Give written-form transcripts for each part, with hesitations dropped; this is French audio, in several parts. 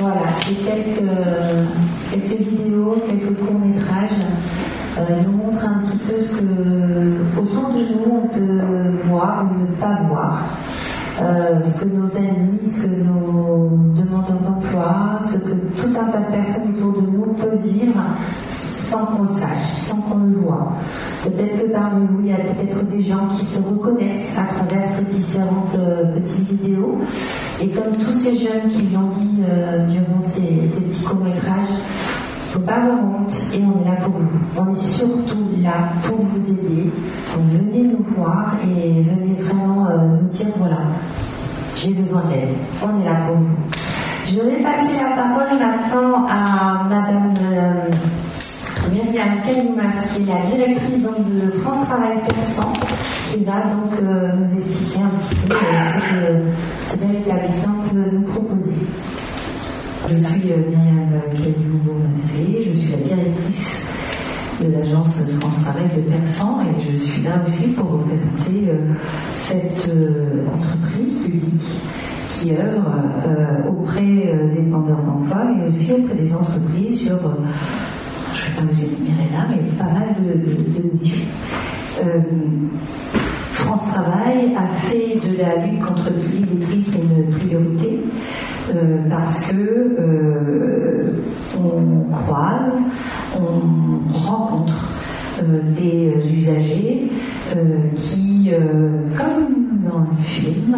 Voilà, c'est quelques vidéos, quelques courts-métrages nous montrent un petit peu ce que autour de nous on peut voir ou ne pas voir. Ce que nos amis, ce que nos demandeurs d'emploi, ce que tout un tas de personnes autour de nous peuvent vivre sans qu'on le sache, sans qu'on le voit. Peut-être que parmi nous, il y a peut-être des gens qui se reconnaissent à travers ces différentes petites vidéos. Et comme tous ces jeunes qui l'ont dit durant ces petits courts-métrages, il ne faut pas avoir honte et on est là pour vous. On est surtout là pour vous aider. Donc venez nous voir et venez vraiment nous dire voilà, j'ai besoin d'aide. On est là pour vous. Je vais passer la parole maintenant à Madame Myriam Kalimas, qui est la directrice donc, de France Travail Persan, qui va donc nous expliquer un petit peu ce que ce bel établissement peut nous proposer. Je suis Myriam Kalimas, je suis la directrice de l'agence France Travail de Persan et je suis là aussi pour représenter cette entreprise publique qui œuvre auprès des demandeurs d'emploi mais aussi auprès des entreprises sur, je ne vais pas vous énumérer là, mais pas mal de missions. France Travail a fait de la lutte contre l'illettrisme une priorité parce que on croise, on rencontre des usagers qui, comme dans les films,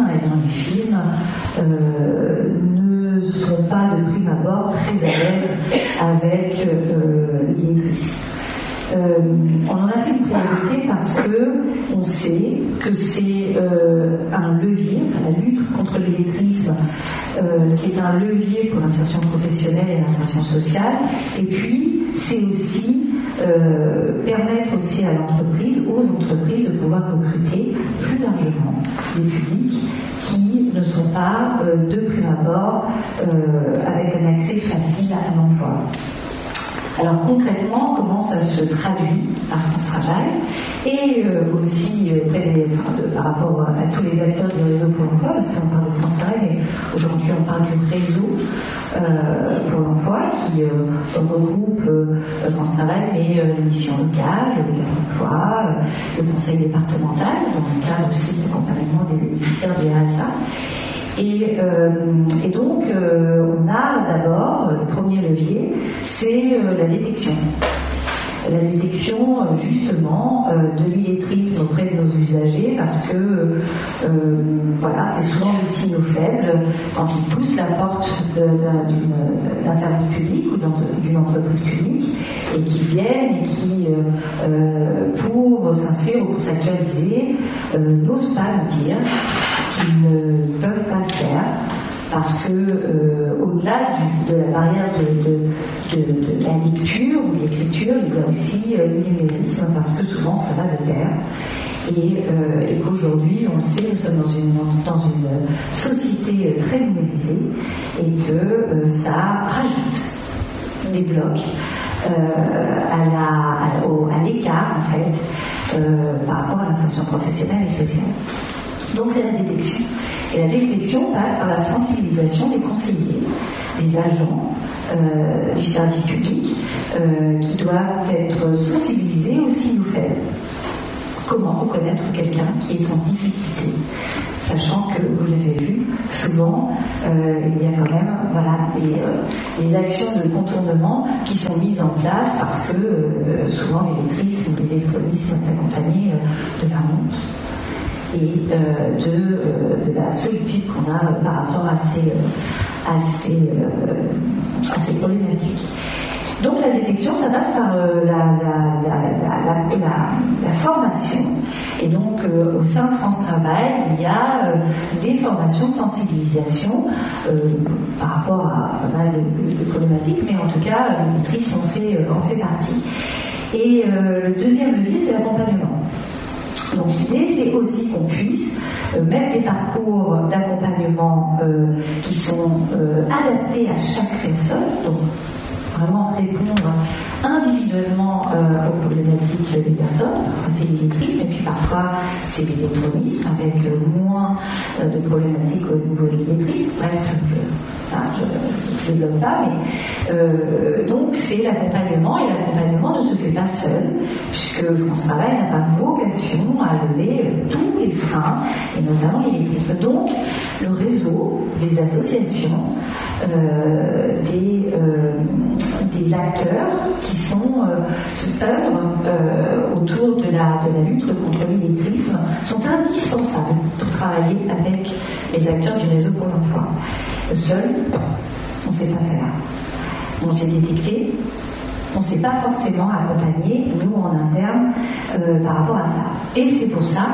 ne sont pas de prime abord très à l'aise avec l'illettrisme. On en a fait une priorité parce que on sait que c'est un levier, enfin, la lutte contre l'illettrisme, c'est un levier pour l'insertion professionnelle et l'insertion sociale, et puis c'est aussi permettre aussi à l'entreprise, aux entreprises de pouvoir recruter plus largement des publics qui ne sont pas de prime abord avec un accès facile à l'emploi. Alors concrètement, comment ça se traduit à France Travail et aussi par rapport à tous les acteurs du réseau pour l'emploi, parce qu'on parle de France Travail, mais aujourd'hui on parle du réseau pour l'emploi qui regroupe France Travail, mais les missions locales, le cadre d'emploi, le conseil départemental, dans le cadre aussi de l'accompagnement des ministères des RSA. Et donc, on a d'abord, le premier levier, c'est la détection. La détection, justement, de l'illettrisme auprès de nos usagers, parce que, voilà, c'est souvent des signaux faibles quand ils poussent la porte d'un service public ou d'une entreprise publique, et qui viennent et qui, pour s'inscrire ou pour s'actualiser, n'osent pas nous dire qu'ils ne peuvent pas le faire parce que au-delà de la barrière de la lecture ou de l'écriture, il y a aussi l'illétrisme parce que souvent ça va de pair et qu'aujourd'hui, on le sait, nous sommes dans une société très numérisée et que ça rajoute des blocs à l'écart en fait par rapport à l'insertion professionnelle et sociale. Donc c'est la détection. Et la détection passe par la sensibilisation des conseillers, des agents du service public qui doivent être sensibilisés aux signaux faibles. Comment reconnaître quelqu'un qui est en difficulté, sachant que, vous l'avez vu, souvent, il y a quand même des actions de contournement qui sont mises en place parce que souvent l'illettrisme ou l'électronisme est accompagné de la honte et de la solitude qu'on a par rapport à ces problématiques. Donc la détection, ça passe par la formation. Et donc au sein de France Travail, il y a des formations de sensibilisation par rapport à pas mal de problématiques, mais en tout cas, l'illettrisme en fait partie. Et le deuxième levier, c'est l'accompagnement. Donc l'idée, c'est aussi qu'on puisse mettre des parcours d'accompagnement qui sont adaptés à chaque personne, donc vraiment répondre individuellement aux problématiques des personnes. Parfois c'est l'illettrisme et puis parfois c'est l'électronisme avec moins de problématiques au niveau de l'illettrisme. Bref, développe pas, mais donc c'est l'accompagnement, et l'accompagnement ne se fait pas seul, puisque France Travail n'a pas vocation à lever tous les freins, et notamment l'illettrisme. Donc, le réseau des associations, des acteurs qui œuvrent autour de la lutte contre l'illettrisme sont indispensables pour travailler avec les acteurs du réseau pour l'emploi. Seul, on ne sait pas faire. On s'est détecté, on ne s'est pas forcément accompagné, nous en interne, par rapport à ça. Et c'est pour ça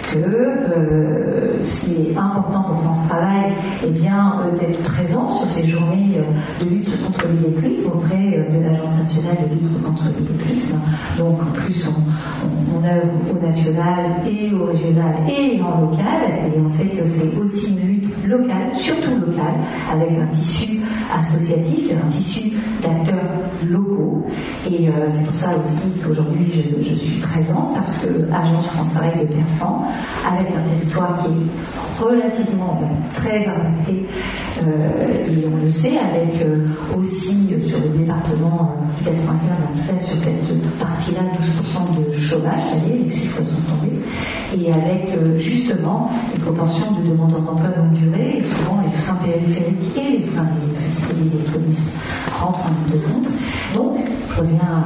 que ce qui est important pour France Travail, eh bien, d'être présent sur ces journées de lutte contre l'illettrisme auprès de l'Agence nationale de lutte contre l'illettrisme. Donc en plus on œuvre au national et au régional et en local, et on sait que c'est aussi une lutte locale, surtout locale, avec un tissu associatif et un tissu d'acteurs locaux. Et c'est pour ça aussi qu'aujourd'hui je suis présente, parce que Agence France Travail de Persan, avec un territoire qui est relativement très impacté, et on le sait, avec aussi sur le département du 95, en tout cas sur cette partie-là, 12% de chômage, ça y est, les chiffres sont tombés, et avec justement une proportion de demandeurs d'emploi longue durée, et souvent les freins périphériques et les freins d'illettrisme rentrent en ligne de compte. Donc, je reviens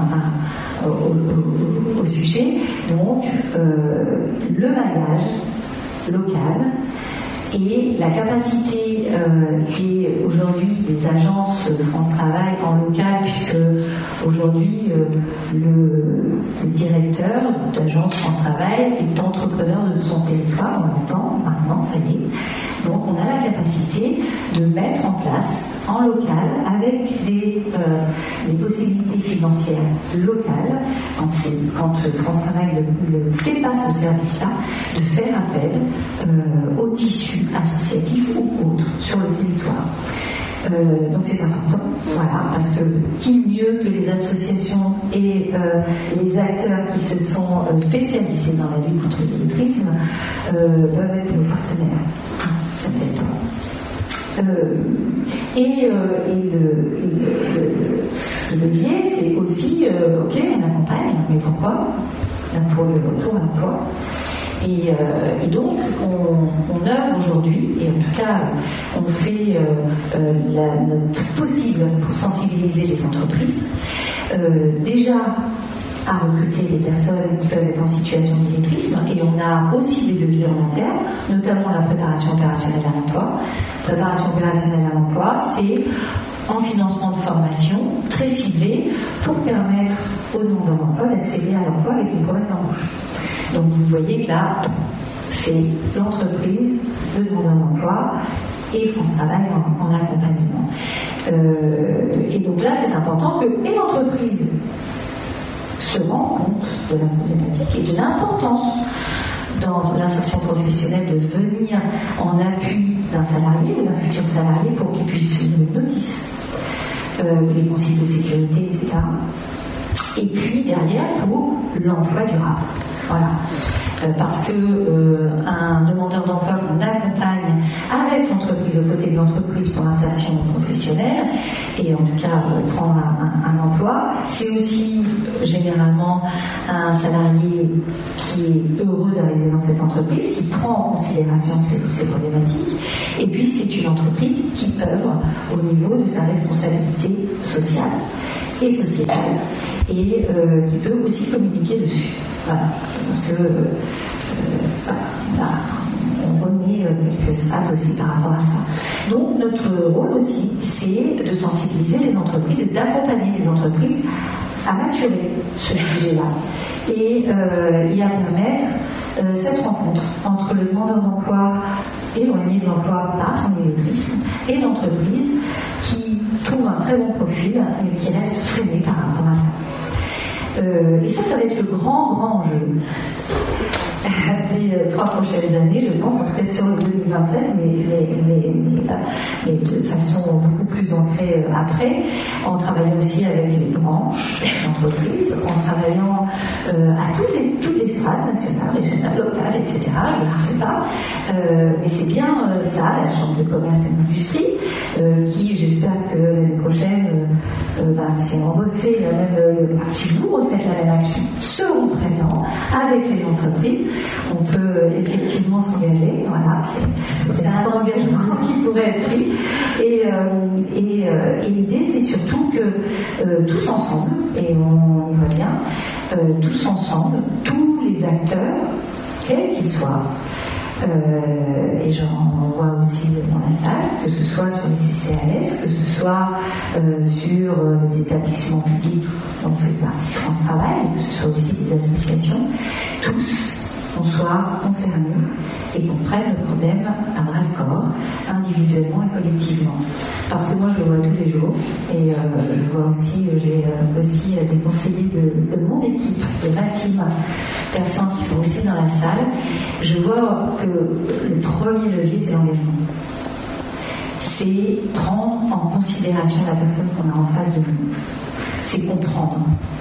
au sujet, donc le maillage local et la capacité qui est aujourd'hui des agences France Travail en local, puisque aujourd'hui le directeur d'agence France Travail est entrepreneur de son territoire en même temps, maintenant, ça y est. Donc on a la capacité de mettre en place en local, avec des possibilités financières locales, quand France Travail ne fait pas ce service-là, de faire appel au tissu associatif ou autre sur le territoire. Donc c'est important, voilà, parce que qui mieux que les associations et les acteurs qui se sont spécialisés dans la lutte contre l'illettrisme peuvent être nos partenaires. Ça peut être et le levier, c'est aussi, ok, on accompagne, mais pourquoi? Pour le retour à l'emploi. Et donc, on œuvre aujourd'hui, et en tout cas, on fait notre possible pour sensibiliser les entreprises. Déjà, à recruter des personnes qui peuvent être en situation d'illettrisme, et on a aussi des leviers en interne, notamment la préparation opérationnelle à l'emploi. Préparation opérationnelle à l'emploi, c'est en financement de formation très ciblé pour permettre aux demandeurs d'emploi d'accéder à l'emploi avec une promesse d'embauche. Donc vous voyez que là, c'est l'entreprise, le demandeur d'emploi et France Travail en accompagnement. Et donc là, c'est important que et l'entreprise se rend compte de la problématique et de l'importance dans l'insertion professionnelle de venir en appui d'un salarié ou d'un futur salarié pour qu'il puisse une notice, les consignes de sécurité, etc. Et puis derrière pour l'emploi durable. Voilà. Parce que un demandeur d'emploi qu'on accompagne avec l'entreprise, aux côtés de l'entreprise pour l'insertion professionnelle, et en tout cas prendre un emploi, c'est aussi généralement un salarié qui est heureux d'arriver dans cette entreprise, qui prend en considération ces problématiques, et puis c'est une entreprise qui œuvre au niveau de sa responsabilité sociale et sociétale, et qui peut aussi communiquer dessus. Voilà, parce que on remet quelques strates aussi par rapport à ça. Donc notre rôle aussi, c'est de sensibiliser les entreprises et d'accompagner les entreprises à maturer ce sujet-là et à permettre cette rencontre entre le demandeur d'emploi éloigné de l'emploi par son illettrisme et l'entreprise qui trouve un très bon profil mais qui reste freinée par rapport à ça. Et ça va être le grand enjeu des 3 prochaines années, je pense, en tout cas sur le 2027, mais de façon beaucoup plus ancrée après, en travaillant aussi avec les branches d'entreprise, en travaillant à toutes les strates nationales, régionales, locales, etc. Je ne la refais pas, mais c'est bien ça, la Chambre de commerce et d'industrie, qui, j'espère que si on refait si vous refaites la même action, seront présents avec les entreprises, on peut effectivement s'engager. Voilà, c'est un engagement qui pourrait être pris. Et l'idée, c'est surtout que tous ensemble, et on y revient, tous ensemble, tous les acteurs, quels qu'ils soient, et j'en vois aussi dans la salle, que ce soit sur les CCAS, que ce soit sur les établissements publics dont on fait partie France Travail, que ce soit aussi des associations, tous qu'on soit concernés et qu'on prenne le problème à bras-le-corps, individuellement et collectivement. Parce que moi, je le vois tous les jours, et je vois aussi, j'ai aussi des conseillers de mon équipe, de ma team, personnes qui sont aussi dans la salle. Je vois que le premier levier, c'est l'engagement. C'est prendre en considération la personne qu'on a en face de nous. C'est comprendre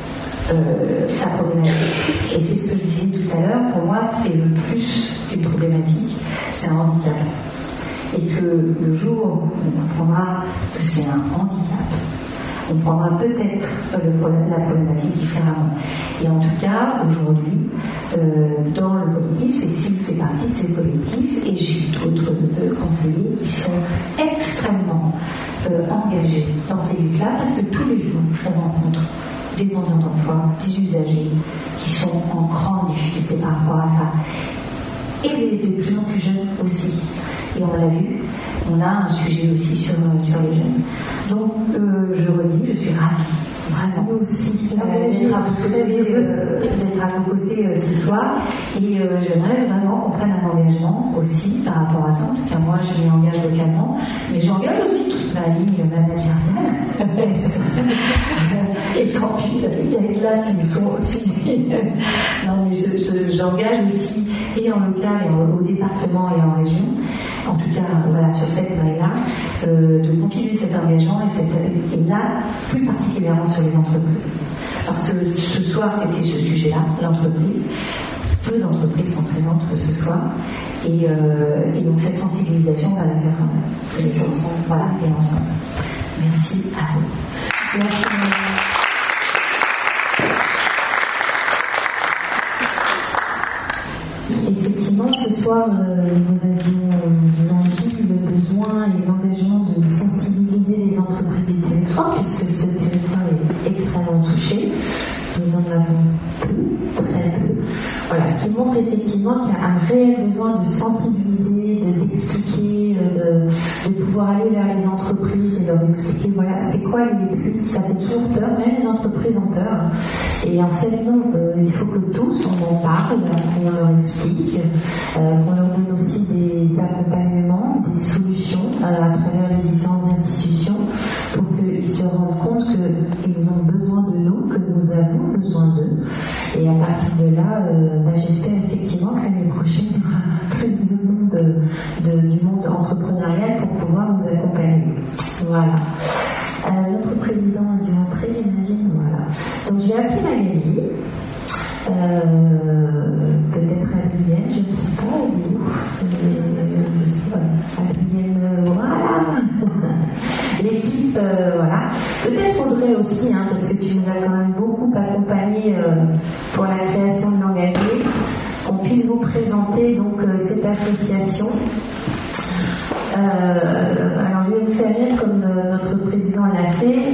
sa problématique. Et c'est ce que je disais tout à l'heure, pour moi, c'est le plus qu'une problématique, c'est un handicap. Et que le jour où on apprendra que c'est un handicap, on prendra peut-être la problématique différemment. Et en tout cas, aujourd'hui, dans le collectif, Cécile fait partie de ce collectif, et j'ai d'autres conseillers qui sont extrêmement engagés dans ces luttes-là, parce que tous les jours, on rencontre des demandeurs d'emploi, des usagers qui sont en grande difficulté par rapport à ça. Et de plus en plus jeunes aussi. Et on l'a vu, on a un sujet aussi sur les jeunes. Donc, je redis, je suis ravie, vraiment, nous aussi, d'être à vos côtés ce soir. Et j'aimerais vraiment qu'on prenne un engagement aussi par rapport à ça. En tout cas, moi, je m'y engage localement, mais j'engage aussi toute ma ligne managériale. Et tant pis, avec là, s'ils sont aussi. Non, mais j'engage aussi, et en local, et au département, et en région, en tout cas, voilà, sur cette vague-là, de continuer cet engagement, et là, plus particulièrement sur les entreprises. Parce que ce soir, c'était ce sujet-là, l'entreprise. Peu d'entreprises sont présentes ce soir, et donc cette sensibilisation, on va la faire ensemble, voilà, et ensemble. Merci à vous. Merci. Effectivement, ce soir, nous avions l'envie, le besoin et l'engagement de sensibiliser les entreprises du territoire, puisque ce territoire est extrêmement touché. Nous en avons peu, très peu. Voilà, ce qui montre effectivement qu'il y a un réel besoin de sensibiliser, d'expliquer, de pouvoir aller vers les entreprises et leur expliquer, voilà, c'est quoi l'illettrisme, ça fait toujours peur, même les entreprises ont peur. Et en fait, non, il faut que tous, on en parle, qu'on leur explique, qu'on leur donne aussi des accompagnements, des solutions à travers les différentes institutions pour qu'ils se rendent compte qu'ils ont besoin de nous, que nous avons besoin d'eux. Et à partir de là, j'espère effectivement que l'année prochaine, il y aura plus de monde, du monde entrepreneurial pour pouvoir nous accompagner. Voilà. Notre président a dû rentrer, j'imagine. Voilà. Donc je vais appeler Magali. Peut-être Adrienne, je ne sais pas, elle est où? Je sais pas. Adrienne, voilà. L'équipe, voilà. Peut-être Audrey aussi, hein, parce que tu nous as quand même beaucoup accompagné pour la création de l'engagé. Qu'on puisse vous présenter donc cette association. Alors je vais vous faire rire comme notre président l'a fait,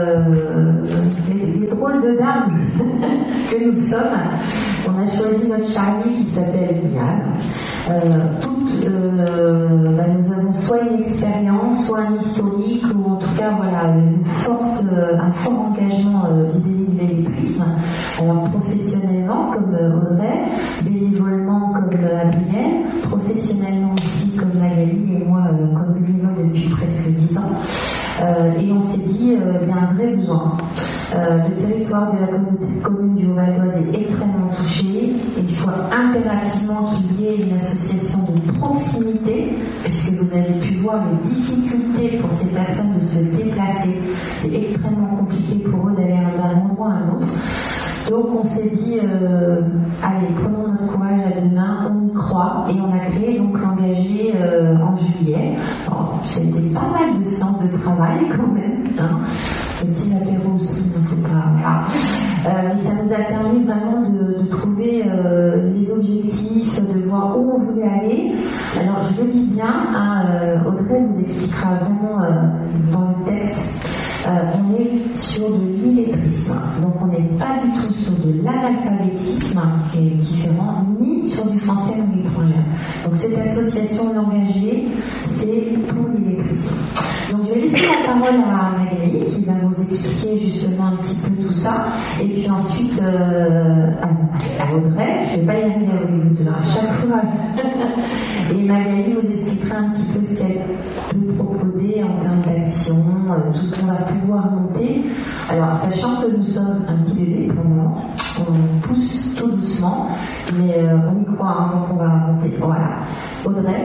les drôles de dames que nous sommes. On a choisi notre Charlie qui s'appelle Liane. Toutes, nous avons soit une expérience, soit un historique, ou en tout cas voilà, un fort engagement vis-à-vis de l'illettrisme. Alors professionnellement comme Audrey, bénévolement comme Adrienne, professionnellement aussi comme Magali et moi comme bénévole depuis presque 10 ans. Et on s'est dit, il y a un vrai besoin. Le territoire de la commune du Haut-Val d'Oise est extrêmement touché. Et il faut impérativement qu'il y ait une association de proximité, puisque vous avez pu voir les difficultés pour ces personnes de se déplacer. C'est extrêmement compliqué pour eux d'aller d'un endroit à un autre. Donc on s'est dit, allez, prenons notre courage à deux mains, on y croit, et on a créé donc l'engagé en juillet. Alors, c'était pas mal de séances de travail quand même, hein. Petit apéro aussi, il ne faut pas. Voilà. Mais ça nous a permis vraiment de trouver les objectifs, de voir où on voulait aller. Alors je le dis bien, Audrey vous expliquera vraiment dans le texte. On est sur de l'illettrisme, donc on n'est pas du tout sur de l'analphabétisme qui est différent, ni sur du français langue étrangère. Donc cette association engagée, c'est pour l'illettrisme. Donc je vais laisser la parole à Magali qui va vous expliquer justement un petit peu tout ça, et puis ensuite à Audrey, je ne vais pas y arriver à vous deux à chaque fois. Et Magali vous expliquera un petit peu ce qu'elle peut proposer en termes d'action, tout ce qu'on va pouvoir monter. Alors, sachant que nous sommes un petit bébé pour le moment, on pousse tout doucement, mais on y croit, donc on va monter. Voilà. Audrey.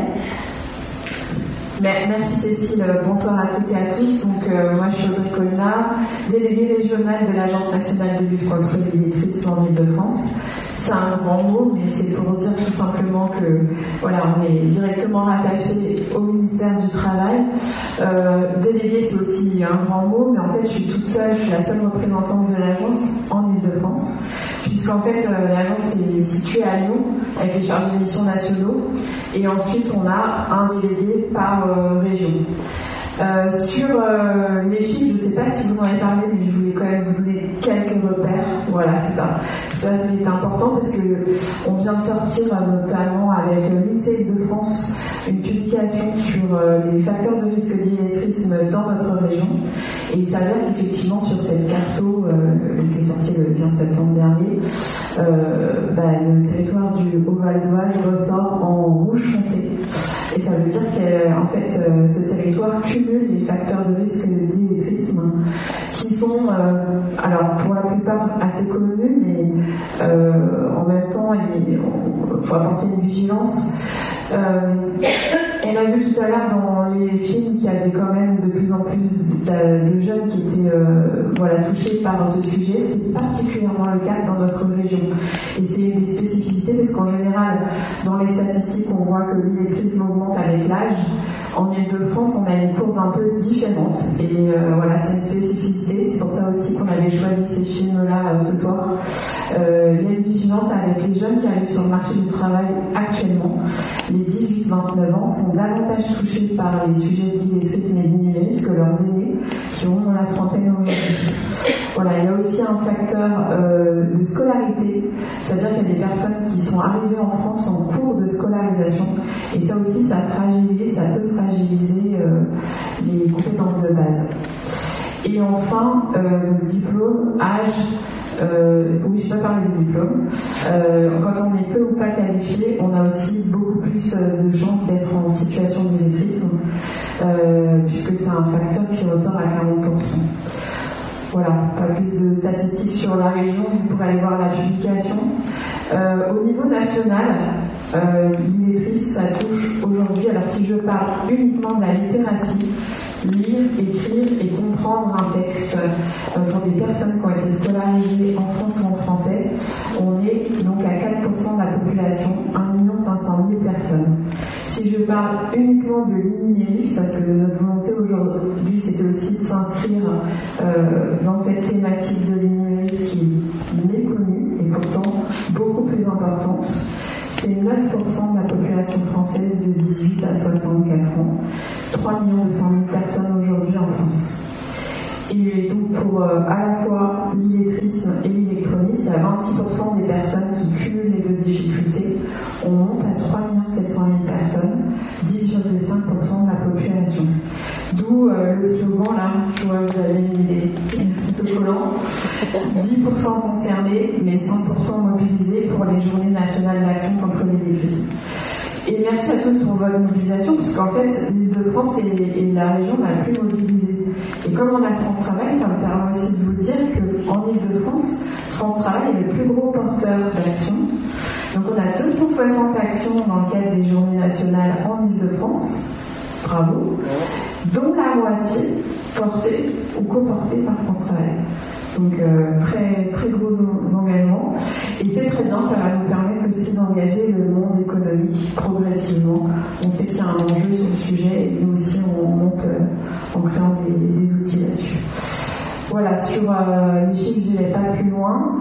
Merci Cécile, bonsoir à toutes et à tous. Donc, moi je suis Audrey Colina, déléguée régionale de l'Agence nationale de lutte contre l'illettrisme en Ile-de-France. C'est un grand mot, mais c'est pour dire tout simplement que voilà, on est directement rattaché au ministère du Travail. Déléguée, c'est aussi un grand mot, mais en fait je suis toute seule, je suis la seule représentante de l'agence en Ile-de-France, puisqu'en fait l'agence est située à Lyon avec les chargés de mission nationaux, et ensuite on a un délégué par région. Sur les chiffres, je ne sais pas si vous en avez parlé, mais je voulais quand même vous donner quelques repères. Voilà, c'est ça. Ça, c'est important parce que on vient de sortir, notamment avec l'INSEE de France, une publication sur les facteurs de risque d'illettrisme dans notre région. Et il s'avère qu'effectivement, sur cette carto qui est sortie le 15 septembre dernier, le territoire du Haut-Val d'Oise ressort en rouge foncé. Et ça veut dire qu'en fait, ce territoire cumule les facteurs de risque d'illettrisme qui sont, alors pour la plupart, assez connus, mais en même temps, il faut apporter une vigilance. On a vu tout à l'heure dans les films qu'il y avait quand même de plus en plus de jeunes qui étaient touchés par ce sujet. C'est particulièrement le cas dans notre région. Et c'est une des spécificités parce qu'en général, dans les statistiques, on voit que l'illettrisme augmente avec l'âge. En Ile-de-France, on a une courbe un peu différente. Et c'est une spécificité. C'est pour ça aussi qu'on avait choisi ces films-là ce soir. Il y a une vigilance avec les jeunes qui arrivent sur le marché du travail actuellement. Les 18-29 ans sont davantage touchés par les sujets d'illettrisme et d'innumérisme que leurs aînés qui ont la trentaine aujourd'hui. Voilà, il y a aussi un facteur de scolarité, c'est-à-dire qu'il y a des personnes qui sont arrivées en France en cours de scolarisation, et ça aussi, ça peut fragiliser les compétences de base. Et enfin, le diplôme, âge. Oui, je peux parler des diplômes. Quand on est peu ou pas qualifié, on a aussi beaucoup plus de chances d'être en situation d'illettrisme, puisque c'est un facteur qui ressort à 40%. Voilà, pas plus de statistiques sur la région, vous pourrez aller voir la publication. Au niveau national, l'illettrisme, ça touche aujourd'hui, alors si je parle uniquement de la littératie, lire, écrire et comprendre un texte pour des personnes qui ont été scolarisées en France ou en français, on est donc à 4% de la population, 1 500 000 personnes. Si je parle uniquement de l'innumérisme, parce que notre volonté aujourd'hui c'était aussi de s'inscrire dans cette thématique de l'innumérisme qui est méconnue et pourtant beaucoup plus importante, c'est 9% de la population française de 18 à 64 ans, 3 200 000 personnes aujourd'hui en France. Et donc pour à la fois l'illettrisme et l'illectronisme, il y a 26% des personnes qui cumulent les deux difficultés. On monte à 3 700 000 personnes, 10,5% de la population. D'où le slogan, là, je vois que vous avez mis les petits autocollants, 10% concernés, mais 100% mobilisés pour les journées nationales d'action contre l'illettrisme. Et merci à tous pour votre mobilisation, puisqu'en fait, l'Île-de-France est la région la plus mobilisée. Et comme on a France Travail, ça me permet aussi de vous dire qu'en Île-de-France, France Travail est le plus gros porteur d'actions. Donc on a 260 actions dans le cadre des journées nationales en Île-de-France, bravo, dont la moitié portée ou coportée par France Travail. Donc très, très gros engagements. Et c'est très bien, ça va nous permettre aussi d'engager le monde économique progressivement. On sait qu'il y a un enjeu sur le sujet et nous aussi on monte en créant des outils là-dessus. Voilà, sur les chiffres, je n'irai pas plus loin.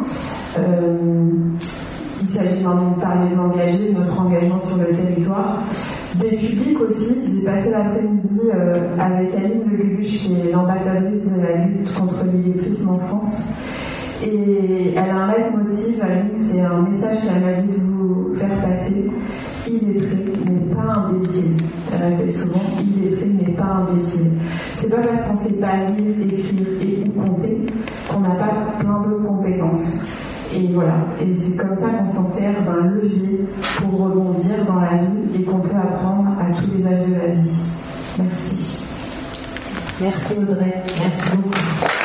Il s'agit vraiment de parler de l'engagé, de notre engagement sur le territoire. Des publics aussi. J'ai passé l'après-midi avec Aline Leluche, qui est l'ambassadrice de la lutte contre l'illettrisme en France. Et elle a un leitmotiv, Aline, c'est un message qu'elle m'a dit de vous faire passer. Illettré, mais pas imbécile. Elle répète souvent, illettré, mais pas imbécile. C'est pas parce qu'on ne sait pas lire, écrire et ou compter qu'on n'a pas plein d'autres compétences. Et voilà, et c'est comme ça qu'on s'en sert d'un levier pour rebondir dans la vie et qu'on peut apprendre à tous les âges de la vie. Merci. Merci Audrey, merci beaucoup.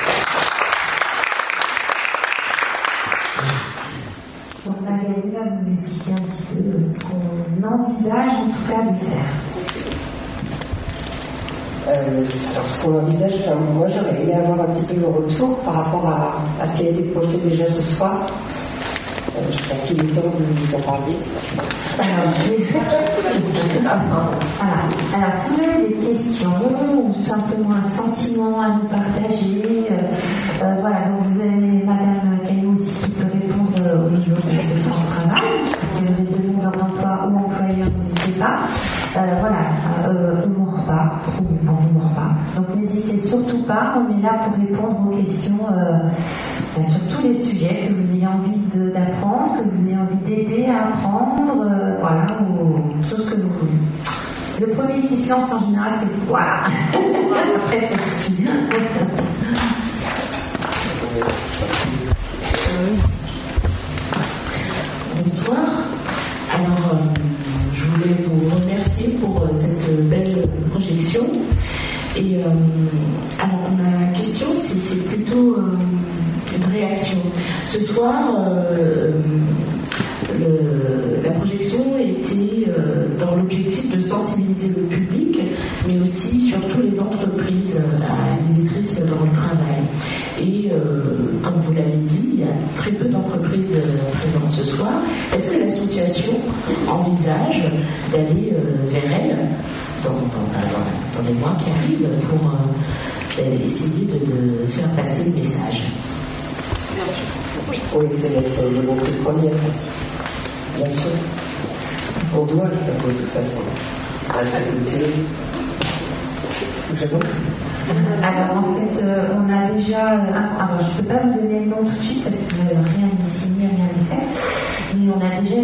Donc Magali va vous expliquer un petit peu ce qu'on envisage en tout cas de faire. Alors ce qu'on envisage, moi j'aurais aimé avoir un petit peu le retour par rapport à ce qui a été projeté déjà ce soir. Je sais pas s'il est temps de vous en parler. Alors, si vous avez des questions ou tout simplement un sentiment à nous partager, voilà, donc vous avez Madame Caillou aussi qui peut répondre au niveau de France Travail, parce que si vous êtes demandeur d'emploi ou employeur, n'hésitez pas. On ne mord pas, on vous mord pas. Donc n'hésitez surtout pas, on est là pour répondre aux questions sur tous les sujets que vous ayez envie d'apprendre, que vous ayez envie d'aider à apprendre, voilà, ou tout ce que vous voulez. Le premier qui se lance en général, c'est voilà. Après, c'est dessus. Bonsoir. Alors, je voulais vous remercier pour cette belle projection. Et alors, ma question, c'est plutôt une réaction. Ce soir, la projection était dans l'objectif de sensibiliser le public, mais aussi surtout les entreprises à l'illettrisme dans le travail. Et comme vous l'avez dit, il y a très peu d'entreprises présentes ce soir. Est-ce que l'association envisage d'aller vers elles dans les mois qui arrivent pour essayer de faire passer le message? Oui, c'est notre volonté première. Bien sûr. On doit le faire de toute façon. À côté. Alors en fait, on a déjà. Alors je ne peux pas vous donner le nom tout de suite parce que rien n'est signé, rien n'est fait. Mais on a déjà